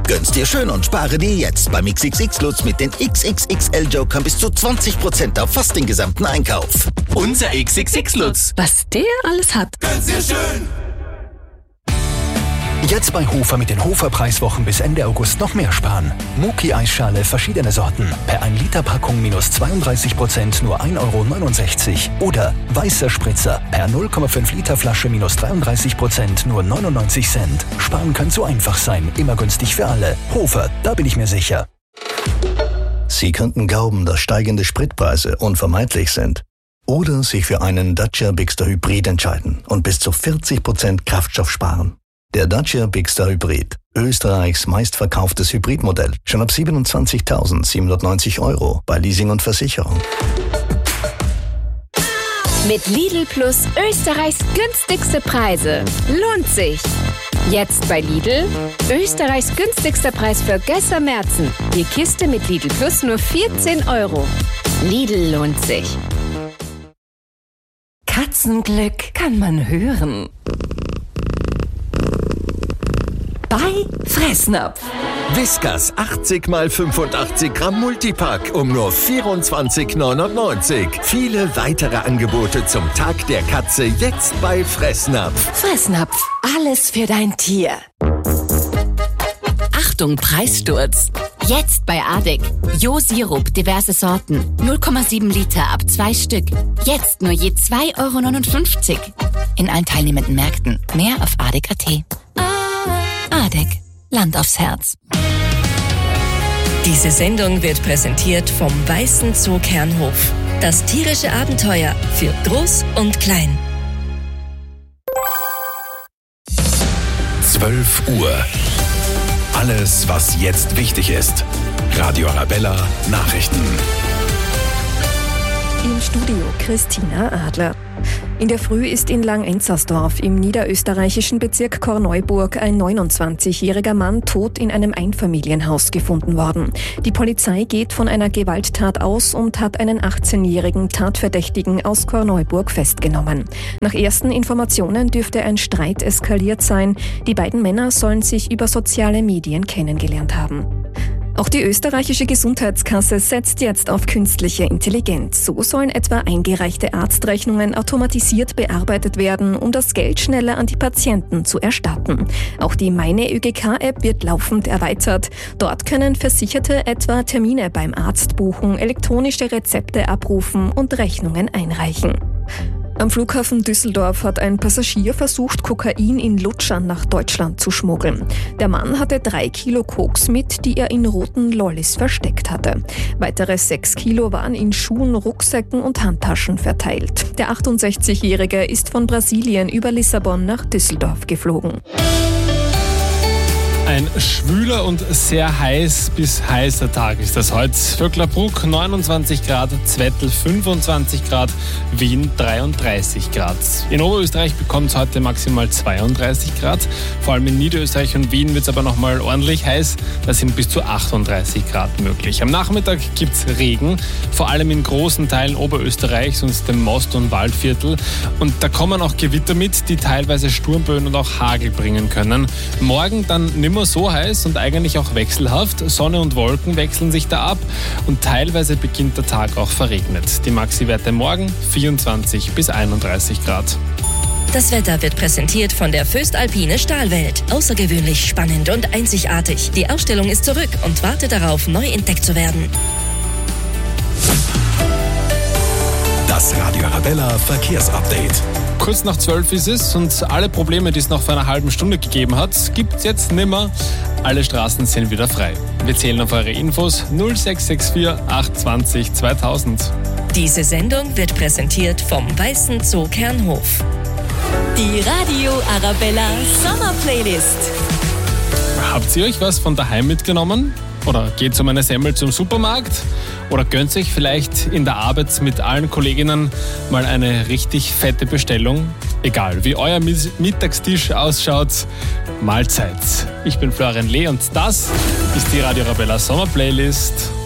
Gönn's dir schön und spare dir jetzt beim XXX Lutz mit den XXXL-Jokern bis zu 20% auf fast den gesamten Einkauf. Unser XXX Lutz. Was der alles hat. Gönn's dir schön. Jetzt bei Hofer mit den Hofer-Preiswochen bis Ende August noch mehr sparen. Muki-Eisschale verschiedene Sorten. Per 1 Liter Packung minus 32% nur 1,69 €. Oder weißer Spritzer per 0,5 Liter Flasche minus 33% nur 99 Cent. Sparen kann so einfach sein. Immer günstig für alle. Hofer, da bin ich mir sicher. Sie könnten glauben, dass steigende Spritpreise unvermeidlich sind. Oder sich für einen Dacia Bigster Hybrid entscheiden und bis zu 40% Kraftstoff sparen. Der Dacia Bigster Hybrid, Österreichs meistverkauftes Hybridmodell, schon ab 27.790 € bei Leasing und Versicherung. Mit Lidl Plus Österreichs günstigste Preise. Lohnt sich! Jetzt bei Lidl Österreichs günstigster Preis für Gösser Märzen. Die Kiste mit Lidl Plus nur 14 €. Lidl lohnt sich. Katzenglück kann man hören. Bei Fressnapf. Whiskas 80 x 85 Gramm Multipack um nur 24,99 €. Viele weitere Angebote zum Tag der Katze jetzt bei Fressnapf. Fressnapf, alles für dein Tier. Achtung, Preissturz. Jetzt bei Adek. Jo-Sirup, diverse Sorten. 0,7 Liter ab 2 Stück. Jetzt nur je 2,59 €. In allen teilnehmenden Märkten. Mehr auf adek.at. Adek, Land aufs Herz. Diese Sendung wird präsentiert vom Weißen Zoo Kernhof. Das tierische Abenteuer für Groß und Klein. 12 Uhr. Alles, was jetzt wichtig ist. Radio Arabella Nachrichten. Im Studio Christina Adler. In der Früh ist in Langenzersdorf im niederösterreichischen Bezirk Korneuburg ein 29-jähriger Mann tot in einem Einfamilienhaus gefunden worden. Die Polizei geht von einer Gewalttat aus und hat einen 18-jährigen Tatverdächtigen aus Korneuburg festgenommen. Nach ersten Informationen dürfte ein Streit eskaliert sein. Die beiden Männer sollen sich über soziale Medien kennengelernt haben. Auch die österreichische Gesundheitskasse setzt jetzt auf künstliche Intelligenz. So sollen etwa eingereichte Arztrechnungen automatisiert bearbeitet werden, um das Geld schneller an die Patienten zu erstatten. Auch die Meine ÖGK-App wird laufend erweitert. Dort können Versicherte etwa Termine beim Arzt buchen, elektronische Rezepte abrufen und Rechnungen einreichen. Am Flughafen Düsseldorf hat ein Passagier versucht, Kokain in Lutschern nach Deutschland zu schmuggeln. Der Mann hatte 3 Kilo Koks mit, die er in roten Lollis versteckt hatte. Weitere 6 Kilo waren in Schuhen, Rucksäcken und Handtaschen verteilt. Der 68-Jährige ist von Brasilien über Lissabon nach Düsseldorf geflogen. Ein schwüler und sehr heiß bis heißer Tag ist das heute. Vöcklerbruck 29 Grad, Zwettl 25 Grad, Wien 33 Grad. In Oberösterreich bekommt es heute maximal 32 Grad. Vor allem in Niederösterreich und Wien wird es aber nochmal ordentlich heiß. Da sind bis zu 38 Grad möglich. Am Nachmittag gibt es Regen, vor allem in großen Teilen Oberösterreichs und dem Most- und Waldviertel. Und da kommen auch Gewitter mit, die teilweise Sturmböen und auch Hagel bringen können. Morgen dann nimmer so heiß und eigentlich auch wechselhaft. Sonne und Wolken wechseln sich da ab und teilweise beginnt der Tag auch verregnet. Die Maxi-Werte morgen 24 bis 31 Grad. Das Wetter wird präsentiert von der Föstalpine Stahlwelt. Außergewöhnlich spannend und einzigartig. Die Ausstellung ist zurück und wartet darauf, neu entdeckt zu werden. Das Radio Arabella Verkehrsupdate. Kurz nach 12 ist es und alle Probleme, die es noch vor einer halben Stunde gegeben hat, gibt es jetzt nimmer. Alle Straßen sind wieder frei. Wir zählen auf eure Infos 0664 820 2000. Diese Sendung wird präsentiert vom Weißen Zoo Kernhof. Die Radio Arabella Sommerplaylist. Habt ihr euch was von daheim mitgenommen? Oder geht um eine Semmel zum Supermarkt? Oder gönnt euch vielleicht in der Arbeit mit allen Kolleginnen mal eine richtig fette Bestellung? Egal, wie euer Mittagstisch ausschaut, Mahlzeit. Ich bin Florian Lee und das ist die Radio Arabella Sommerplaylist.